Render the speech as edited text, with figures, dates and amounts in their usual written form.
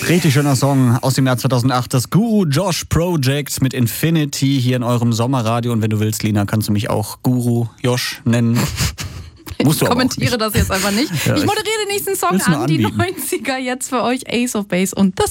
Richtig schöner Song aus dem Jahr 2008, das Guru Josh Project mit Infinity hier in eurem Sommerradio. Und wenn du willst, Lina, kannst du mich auch Guru Josh nennen. Ich kommentiere das jetzt einfach nicht. Ja, ich moderiere den nächsten Song an, die 90er jetzt für euch, Ace of Base und das